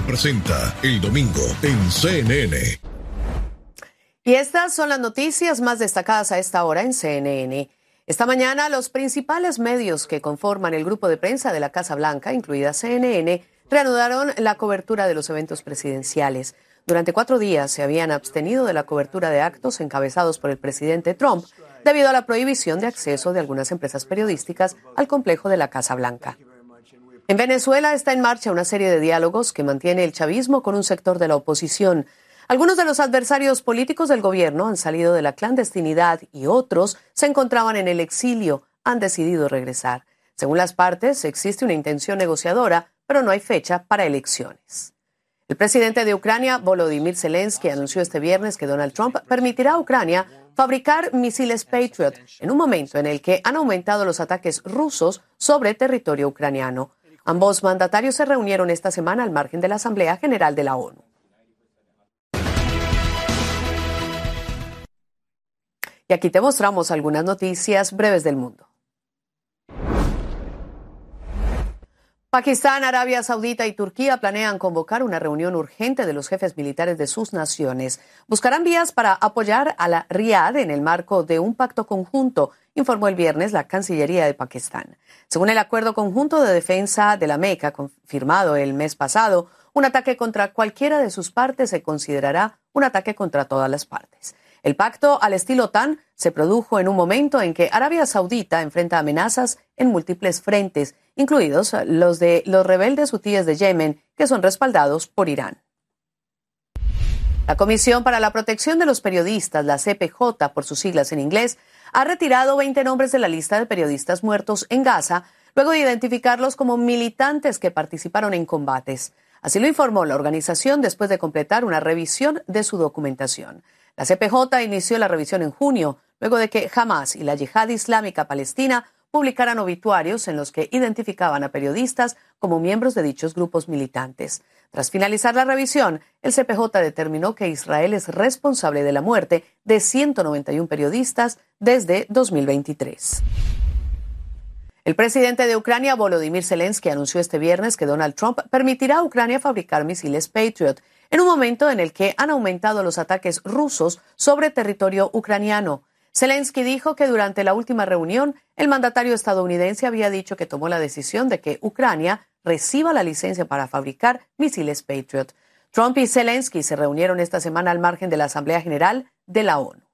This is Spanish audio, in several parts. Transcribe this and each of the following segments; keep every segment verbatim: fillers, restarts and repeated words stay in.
presenta El Domingo en C N N. Y estas son las noticias más destacadas a esta hora en C N N. Esta mañana, los principales medios que conforman el grupo de prensa de la Casa Blanca, incluida C N N, reanudaron la cobertura de los eventos presidenciales. Durante cuatro días se habían abstenido de la cobertura de actos encabezados por el presidente Trump debido a la prohibición de acceso de algunas empresas periodísticas al complejo de la Casa Blanca. En Venezuela está en marcha una serie de diálogos que mantiene el chavismo con un sector de la oposición. Algunos de los adversarios políticos del gobierno han salido de la clandestinidad y otros se encontraban en el exilio, han decidido regresar. Según las partes, existe una intención negociadora, pero no hay fecha para elecciones. El presidente de Ucrania, Volodymyr Zelensky, anunció este viernes que Donald Trump permitirá a Ucrania fabricar misiles Patriot en un momento en el que han aumentado los ataques rusos sobre territorio ucraniano. Ambos mandatarios se reunieron esta semana al margen de la Asamblea General de la ONU. Y aquí te mostramos algunas noticias breves del mundo. Pakistán, Arabia Saudita y Turquía planean convocar una reunión urgente de los jefes militares de sus naciones. Buscarán vías para apoyar a la Riad en el marco de un pacto conjunto, informó el viernes la Cancillería de Pakistán. Según el acuerdo conjunto de defensa de la Meca, confirmado el mes pasado, un ataque contra cualquiera de sus partes se considerará un ataque contra todas las partes. El pacto al estilo OTAN se produjo en un momento en que Arabia Saudita enfrenta amenazas en múltiples frentes, incluidos los de los rebeldes hutíes de Yemen, que son respaldados por Irán. La Comisión para la Protección de los Periodistas, la C P J por sus siglas en inglés, ha retirado veinte nombres de la lista de periodistas muertos en Gaza, luego de identificarlos como militantes que participaron en combates. Así lo informó la organización después de completar una revisión de su documentación. La C P J inició la revisión en junio, luego de que Hamas y la Yihad Islámica Palestina publicaran obituarios en los que identificaban a periodistas como miembros de dichos grupos militantes. Tras finalizar la revisión, el C P J determinó que Israel es responsable de la muerte de ciento noventa y uno periodistas desde dos mil veintitrés. El presidente de Ucrania, Volodymyr Zelensky, anunció este viernes que Donald Trump permitirá a Ucrania fabricar misiles Patriot en un momento en el que han aumentado los ataques rusos sobre territorio ucraniano. Zelensky dijo que durante la última reunión, el mandatario estadounidense había dicho que tomó la decisión de que Ucrania reciba la licencia para fabricar misiles Patriot. Trump y Zelensky se reunieron esta semana al margen de la Asamblea General de la ONU.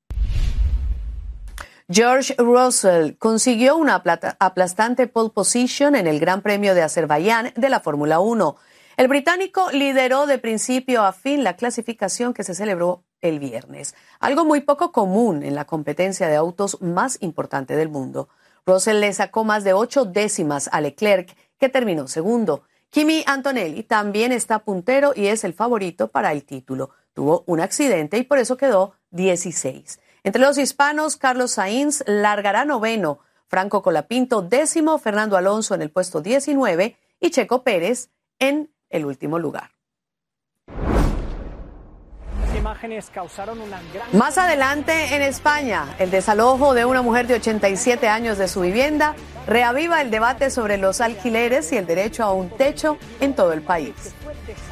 George Russell consiguió una aplastante pole position en el Gran Premio de Azerbaiyán de la Fórmula uno. El británico lideró de principio a fin la clasificación que se celebró el viernes, algo muy poco común en la competencia de autos más importante del mundo. Russell le sacó más de ocho décimas a Leclerc, que terminó segundo. Kimi Antonelli también está puntero y es el favorito para el título. Tuvo un accidente y por eso quedó dieciséis. Entre los hispanos, Carlos Sainz largará noveno, Franco Colapinto décimo, Fernando Alonso en el puesto diecinueve y Checo Pérez en el último lugar. Imágenes causaron una gran... Más adelante, en España, el desalojo de una mujer de ochenta y siete años de su vivienda reaviva el debate sobre los alquileres y el derecho a un techo en todo el país.